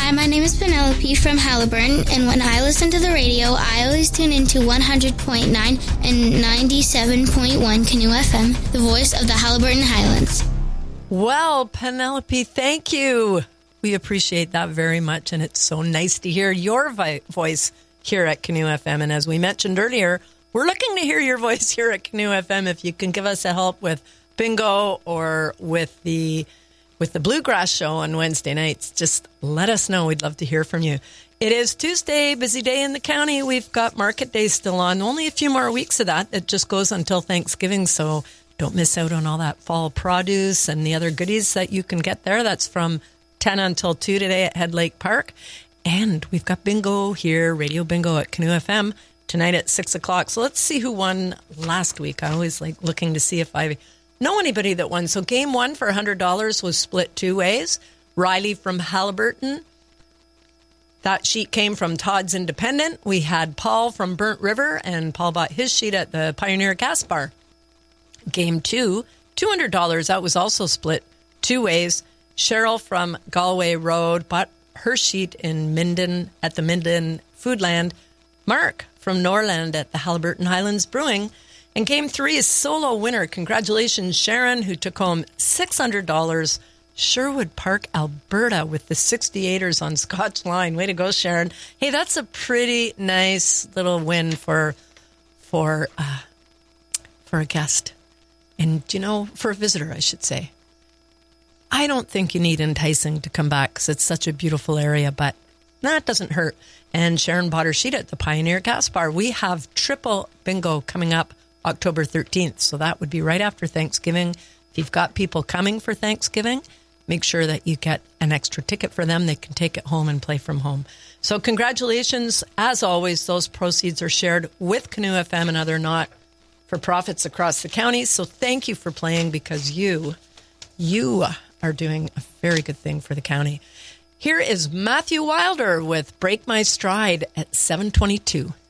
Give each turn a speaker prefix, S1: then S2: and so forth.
S1: Hi, my name is Penelope from Haliburton, and when I listen to the radio, I always tune into 100.9 and 97.1 Canoe FM, the voice of the Haliburton Highlands.
S2: Well, Penelope, thank you. We appreciate that very much, and it's so nice to hear your voice here at Canoe FM. And as we mentioned earlier, we're looking to hear your voice here at Canoe FM. If you can give us a help with bingo or with the Bluegrass Show on Wednesday nights, just let us know. We'd love to hear from you. It is Tuesday, busy day in the county. We've got Market Day still on. Only a few more weeks of that. It just goes until Thanksgiving, so don't miss out on all that fall produce and the other goodies that you can get there. That's from 10 until 2 today at Head Lake Park. And we've got bingo here, Radio Bingo at Canoe FM, tonight at 6 o'clock. So let's see who won last week. I always like looking to see if I know anybody that won. So game one for $100 was split two ways. Riley from Haliburton. That sheet came from Todd's Independent. We had Paul from Burnt River, and Paul bought his sheet at the Pioneer Gas Bar. Game two, $200. That was also split two ways. Cheryl from Galway Road bought her sheet in Minden at the Minden Foodland. Mark from Norland at the Haliburton Highlands Brewing. And game three is solo winner. Congratulations, Sharon, who took home $600. Sherwood Park, Alberta, with the 68ers on Scotch Line. Way to go, Sharon. Hey, that's a pretty nice little win for a guest. And, for a visitor, I should say. I don't think you need enticing to come back because it's such a beautiful area, but that doesn't hurt. And Sharon bought her sheet at the Pioneer Gas Bar. We have triple bingo coming up October 13th, so that would be right after Thanksgiving. If you've got people coming for Thanksgiving, make sure that you get an extra ticket for them. They can take it home and play from home. So congratulations. As always, those proceeds are shared with Canoe FM and other not-for-profits across the county. So thank you for playing, because you are doing a very good thing for the county. Here is Matthew Wilder with Break My Stride at 7:22.